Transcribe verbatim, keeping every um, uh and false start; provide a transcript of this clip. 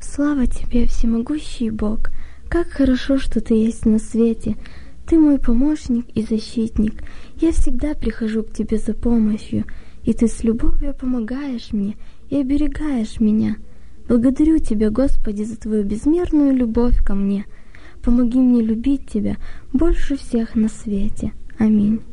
Слава Тебе, всемогущий Бог! Как хорошо, что Ты есть на свете. Ты мой помощник и защитник. Я всегда прихожу к Тебе за помощью, и Ты с любовью помогаешь мне и оберегаешь меня. Благодарю Тебя, Господи, за Твою безмерную любовь ко мне. Помоги мне любить Тебя больше всех на свете. Аминь.